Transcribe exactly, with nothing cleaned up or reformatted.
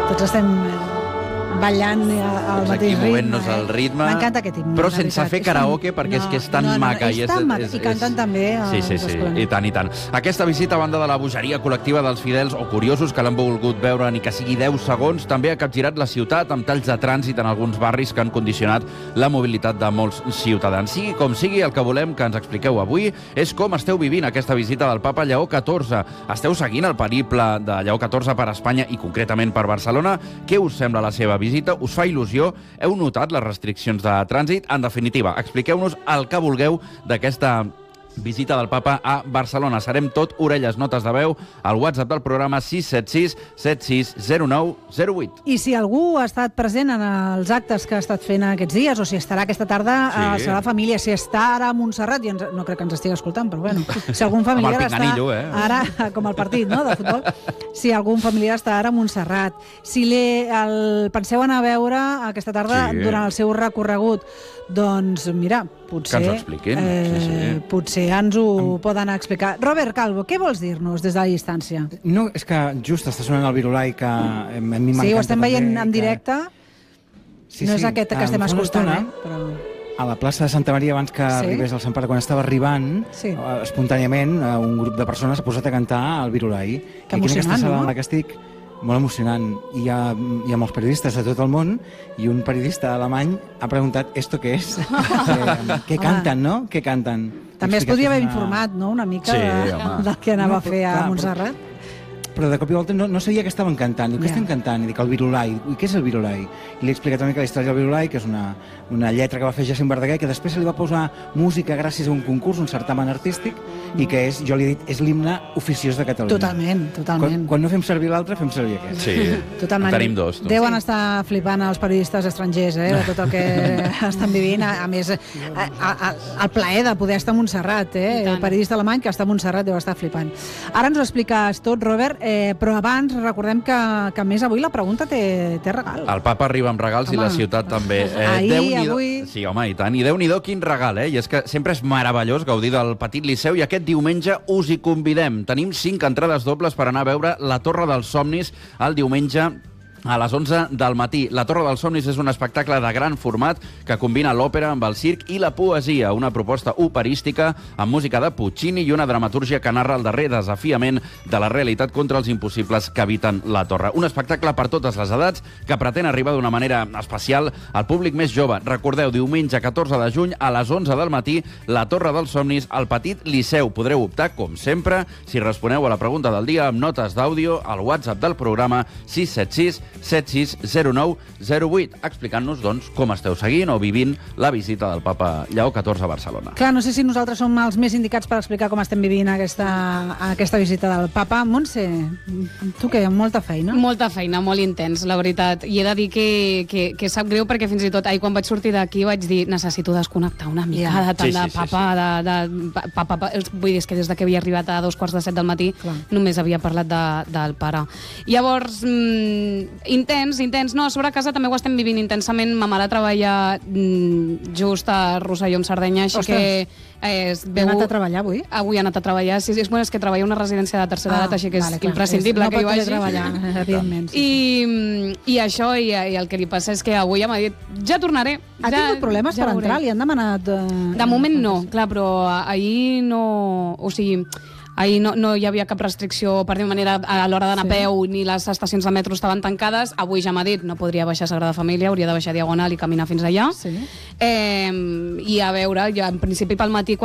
Tots estem ballant al mateix ritme. Movent-nos al ritme. M'encanta aquest himne. Però sense fer karaoke, perquè és que és tan maca. És tan maca. I canten també. Sí, sí, sí. I tant, i tant. Aquesta visita, a banda de la bogeria col·lectiva dels fidels o curiosos que l'han volgut veure ni que sigui deu segons, també ha capgirat la ciutat amb talls de trànsit en alguns barris que han condicionat la mobilitat de molts ciutadans. Sigui com sigui, el que volem que ens expliqueu avui és com esteu vivint aquesta visita del papa Lleó catorze. Esteu seguint el periple de Lleó catorze per Espanya i concretament per Barcelona? Què us sembla la seva visita? Us fa il·lusió? Heu notat les restriccions de trànsit? En definitiva, expliqueu-nos el que vulgueu d'aquesta visita del papa a Barcelona. Serem tot orelles, notes de veu al WhatsApp del programa sis set sis set sis zero nou zero vuit. I si algú ha estat present en els actes que ha estat fent aquests dies, o si estarà aquesta tarda sí. a la seva família, si està ara a Montserrat, i ens, no crec que ens estigui escoltant, però bueno, si algun familiar està eh? ara, com el partit, no?, de futbol, si algun familiar està ara a Montserrat, si el penseu anar a veure aquesta tarda sí. durant el seu recorregut, doncs mira, potser, que ens ho expliquin. Eh, sí, sí. potser ens ho um... poden explicar. Robert Calvo, què vols dir-nos des de la distància? No, és que just està sonant el Virulai, que a mi m'encanta. Sí, ho estem veient també, en directe. Que... Sí, no sí, és aquest que estem escoltant, eh? Però... A la plaça de Santa Maria, abans que sí? arribés al Sant Pare, quan estava arribant, sí. espontàniament un grup de persones s'ha posat a cantar el Virulai. Que emocionant, no? En la que estic, molt emocionant. Hi ha, hi ha molts periodistes de tot el món i un periodista alemany ha preguntat «Esto què és?» eh, Què canten, no? Què canten? També es podria haver una... informat, no?, una mica sí, de, del que anava no, a fer a clar, Montserrat. Però, però de cop i volta no, no sabia que estaven cantant. Diu, què yeah. estem cantant? I dic, el Virulai. I què és el Virulai? I li he explicat una mica la història del Virulai, que és una, una lletra que va fer Jacint Verdaguer, que després se li va posar música gràcies a un concurs, un certamen artístic, i que és, jo li he dit, és l'himne oficiós de Catalunya. Totalment, totalment. Quan, quan no fem servir l'altre, fem servir aquest. Sí, totalment. En tenim dos. Tu. Deuen estar flipant els periodistes estrangers, eh, de tot el que estan vivint. A, a més, a, a, el plaer de poder estar a Montserrat, eh? El periodista alemany que està a Montserrat deu estar flipant. Ara ens ho expliques tot, Robert, eh, però abans recordem que, que a més avui la pregunta té, té regal. El papa arriba amb regals home. I la ciutat també. Eh, Ahir, avui... Sí, home, i tant. I Déu-n'hi-do quin regal, eh? I és que sempre és meravellós gaudir del Petit Liceu i aquest diumenge us hi convidem. Tenim cinc entrades dobles per anar a veure La Torre dels Somnis el diumenge a les onze del matí. La Torre dels Somnis és un espectacle de gran format que combina l'òpera amb el circ i la poesia, una proposta operística amb música de Puccini i una dramatúrgia que narra el darrer desafiament de la realitat contra els impossibles que habiten la torre. Un espectacle per totes les edats que pretén arribar d'una manera especial al públic més jove. Recordeu, diumenge catorze de juny a les onze del matí, La Torre dels Somnis al Petit Liceu. Podreu optar, com sempre, si responeu a la pregunta del dia amb notes d'àudio al WhatsApp del programa sis set sis set sis zero nou zero vuit, explicant-nos, doncs, com esteu seguint o vivint la visita del papa Lleó catorze a Barcelona. Clar, no sé si nosaltres som els més indicats per explicar com estem vivint aquesta, aquesta visita del papa. Montse, tu què? Molta feina? Molta feina, molt intens, la veritat. I he de dir que, que, que sap greu perquè fins i tot, ahir quan vaig sortir d'aquí vaig dir necessito desconnectar una mica yeah. de tant sí, sí, de papa, sí, sí. De, de papa, papa, vull dir, és que des que havia arribat a dos quarts de set del matí Clar. només havia parlat de, del pare. Llavors, mmm, intens, intens. No, a sobre a casa també ho estem vivint intensament. Ma mare treballa mm, just a Rosselló, en Sardenya, així Ostres. que... Eh, veu... Ha anat a treballar avui? Avui ha anat a treballar. Sí, és, bueno, és que treballa a una residència de tercera edat, ah, així que és vale, imprescindible és, no que hi vagi. No pot treballar, evidentment. Sí, I, I això, i, i el que li passa és que avui ja m'ha dit, ja tornaré. Ha ja, tingut problemes ja per entrar? Li han demanat... Uh... De moment no, clar, però ahir no... O sigui... Ahir no, no hi havia cap restricció, per dir-ho manera, a l'hora d'anar sí. a peu, ni les estacions de metro estaven tancades. Avui ja m'ha dit, no podria baixar Sagrada Família, hauria de baixar Diagonal i caminar fins allà. Sí. Eh, I a veure, ja, en principi pel matí,